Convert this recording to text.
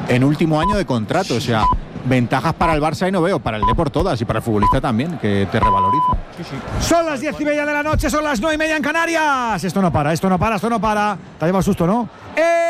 en último año de contrato. O sea, ventajas para el Barça y no veo, para el Depor todas y para el futbolista también, que te revaloriza. Son las 10:30 de la noche, son las 9:30 en Canarias. Esto no para. Te ha llevado susto, ¿no?